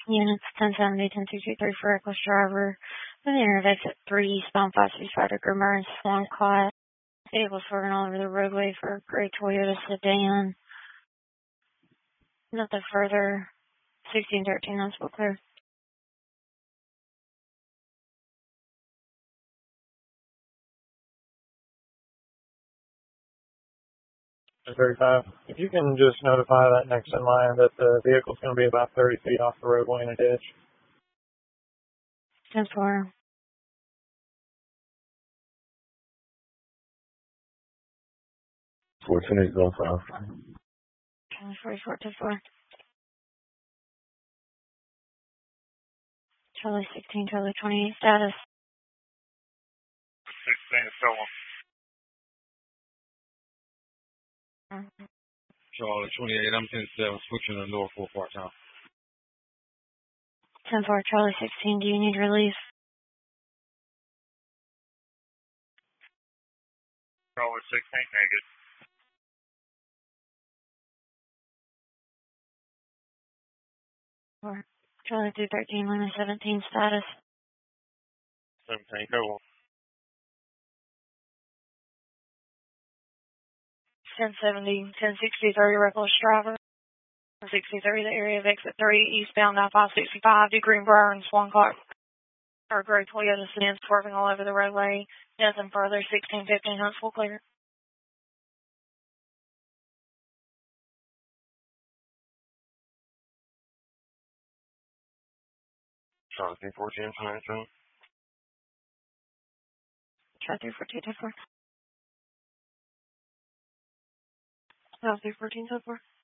Units 1070, 1063 for reckless driver. With the area of exit 3, eastbound 565 to Grimmer and Swan Cot. Vehicle swerving all over the roadway for a gray Toyota sedan. Nothing further. 1613, that's what clear. 35. If you can just notify that next in line that the vehicle's going to be about 30 feet off the roadway in a ditch. 10-4. Fortunate Gulf Alpha. Charlie 44 10-4. Charlie 16, Charlie 28, status. 16, so Charlie 28, I'm 10-7, switching to Norfolk part-time. 10-4, Charlie 16, do you need relief? Charlie 16, naked. Or Charlie 213, Lima 17, status. 17, go on. 1070, 1063, reckless driver. 1063, the area of exit 3, eastbound I-565 to Greenbrier and Swan Clark. Our gray Toyota sedan swerving all over the roadway. Nothing further. 1615, Huntsville clear. Charlie 314, 22. Try 314, 10-4. 314, 10-4.